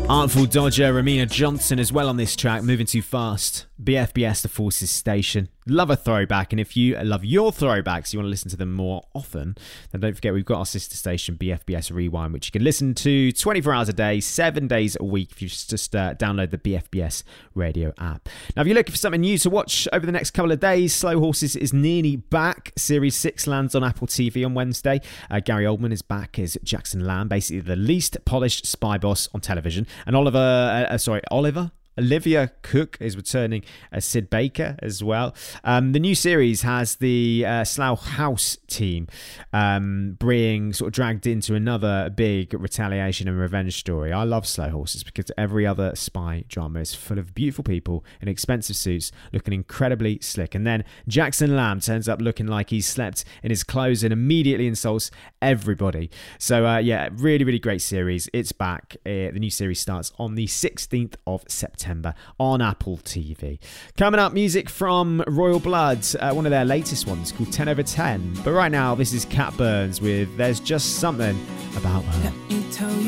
Artful Dodger, Ramina Johnson as well on this track, Moving Too Fast. BFBS, The Forces Station. Love a throwback, and if you love your throwbacks, you want to listen to them more often, then don't forget we've got our sister station, BFBS Rewind, which you can listen to 24 hours a day, 7 days a week if you just download the BFBS radio app. Now, if you're looking for something new to watch over the next couple of days, Slow Horses is nearly back. Series 6 lands on Apple TV on Wednesday. Gary Oldman is back as Jackson Lamb, basically the least polished spy boss on television. And Olivia Cook is returning as Sid Baker as well. The new series has the Slough House team being sort of dragged into another big retaliation and revenge story. I love Slow Horses because every other spy drama is full of beautiful people in expensive suits looking incredibly slick. And then Jackson Lamb turns up looking like he's slept in his clothes and immediately insults everybody. So really, really great series. It's back. The new series starts on the 16th of September on Apple TV. Coming up, music from Royal Blood, one of their latest ones called 10 over 10. But right now, this is Cat Burns with There's Just Something About Her. Let me tell you